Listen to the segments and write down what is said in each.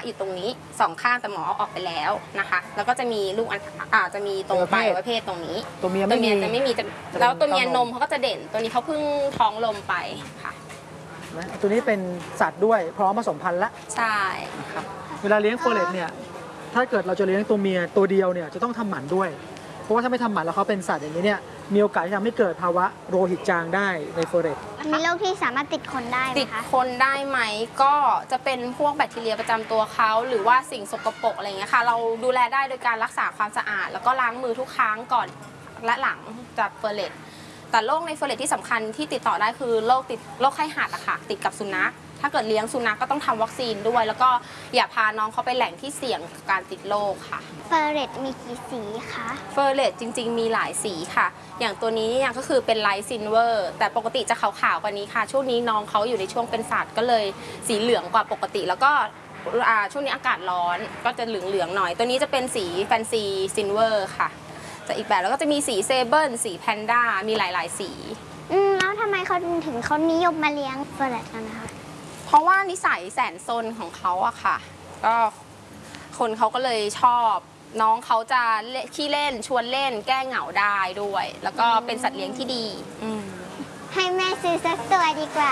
อยู่ตรงนี้2ข้างแต่หมอเอาออกไปแล้วนะคะแล้วก็จะมีลูกจะมีตรงปลายอวัยวะเพศตรงนี้ตัวเมียจะไม่มีแล้วตัวเมียนมเขาก็จะเด่นตัวนี้เขาเพิ่งท้องลมไปค่ะตัวนี้เป็นสัตว์ด้วยพร้อมผสมพันธุ์ละใช่ครับเวลาเลี้ยงเฟอร์เรตเนี่ยถ้าเกิดเราจะเลี้ยงตัวเมียตัวเดียวเนี่ยจะต้องทำหมันด้วยเพราะว่าถ้าไม่ทำหมันแล้วเขาเป็นสัตว์อย่างนี้เนี่ยมีโอกาสที่ทำให้เกิดภาวะโลหิตจางได้ในเฟอร์เรตมีโรคที่สามารถติดคนได้ไหมคะติดคนได้ไหมก็จะเป็นพวกแบคทีเรียประจำตัวเขาหรือว่าสิ่งสกปรกอะไรเงี้ยค่ะเราดูแลได้โดยการรักษาความสะอาดแล้วก็ล้างมือทุกครั้งก่อนและหลังจากเฟอร์เรตแต่โรคในเฟอร์เรตที่สำคัญที่ติดต่อได้คือโรคไข้หัดอะค่ะติดกับสุนัขถ้าเกิดเลี้ยงสุนัขก็ต้องทำวัคซีนด้วยแล้วก็อย่าพาน้องเขาไปแหล่งที่เสี่ยงการติดโรคค่ะเฟอร์เรตมีกี่สีคะเฟอร์เรตจริงๆมีหลายสีค่ะอย่างตัวนี้เนี่ยก็คือเป็นไลท์ซิลเวอร์แต่ปกติจะขาวๆกว่านี้ค่ะช่วงนี้น้องเขาอยู่ในช่วงเป็นสัตว์ก็เลยสีเหลืองกว่าปกติแล้วก็ช่วงนี้อากาศร้อนก็จะเหลืองๆหน่อยตัวนี้จะเป็นสีแฟนซีซิลเวอร์ค่ะจะอีกแบบแล้วก็จะมีสีเซเบิลสีแพนด้ามีหลายๆสีแล้วทำไมเขาถึงเขานิยมมาเลี้ยงเฟอร์เรตกันนะคะเพราะว่านิสัยแสนซนของเขาอะค่ะก็คนเขาก็เลยชอบน้องเขาจะขี้เล่นชวนเล่นแก้เหงาได้ด้วยแล้วก็เป็นสัตว์เลี้ยงที่ดีให้แม่ซื้อสักตัวดีกว่า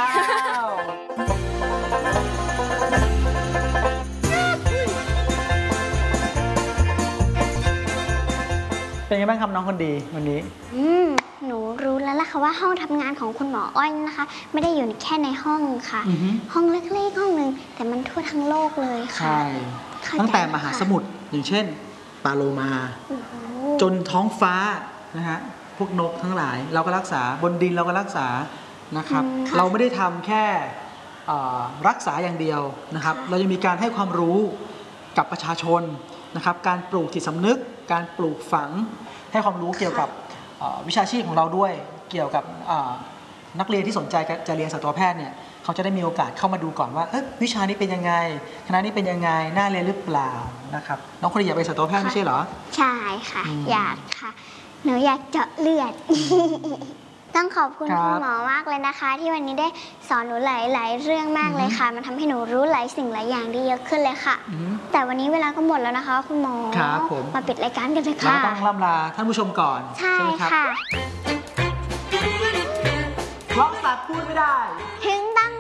เป็นไงบ้างครับน้องคนดีวันนี้หนูรู้แล้วล่ะค่ะว่าห้องทำงานของคุณหมออ้อยนะคะไม่ได้อยู่แค่ในห้องค่ะห้องเล็กๆห้องนึงแต่มันทั่วทั้งโลกเลยค่ะใช่ตั้งแต่มหาสมุทรอย่างเช่นปลาโลมาจนท้องฟ้านะฮะพวกนกทั้งหลายเราก็รักษาบนดินเราก็รักษานะครับเราไม่ได้ทำแค่รักษาอย่างเดียวนะครับเรายังมีการให้ความรู้กับประชาชนนะครับการปลูกจิตสำนึกการปลูกฝังให้ความรู้เกี่ยวกับวิชาชีพของเราด้วยเกี่ยวกับนักเรียนที่สนใจจะเรียนสัตวแพทย์เนี่ยเขาจะได้มีโอกาสเข้ามาดูก่อนว่าวิชานี้เป็นยังไงคณะนี้เป็นยังไงน่าเรียนหรือเปล่านะครับน้องคนอยากเป็นสัตวแพทย์ไม่ใช่เหรอใช่ค่ะอยากค่ะหนูอยากเจาะเลือดต้องขอบคุณคุณหมอมากเลยนะคะที่วันนี้ได้สอนหนูหลายๆเรื่องมากเลยค่ะมันทำให้หนูรู้หลายสิ่งหลายอย่างได้เยอะขึ้นเลยค่ะแต่วันนี้เวลาก็หมดแล้วนะคะคุณหมอมาปิดรายการกันเลยค่ะเราต้องล่ำลาท่านผู้ชมก่อนใช่ค่ะเพราะสัตว์พูดไม่ได้ถึง